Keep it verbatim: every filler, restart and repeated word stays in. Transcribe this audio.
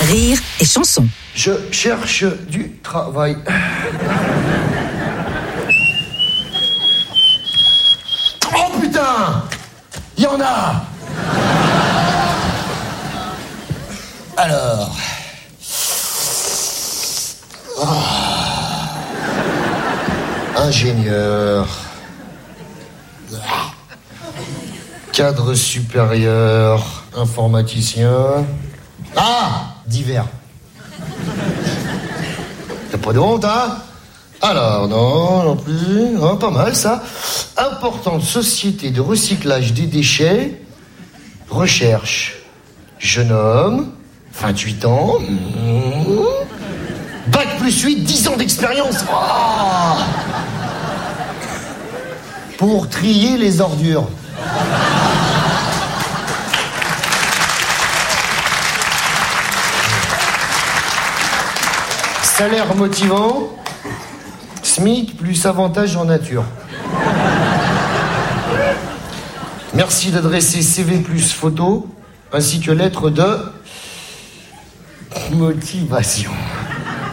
Rire et chanson. Je cherche du travail. Oh putain! Il y en a! Alors... Oh. Ingénieur... Cadre supérieur... Informaticien... Ah! Divers. T'as pas de honte, hein? Alors, non, non plus. Oh, pas mal, ça. Importante société de recyclage des déchets. Recherche. Jeune homme. vingt-huit ans. Mmh. Bac plus huit, dix ans d'expérience. Oh. Pour trier les ordures. Salaire motivant, SMIC plus avantage en nature. Merci d'adresser C V plus photo, ainsi que lettre de motivation.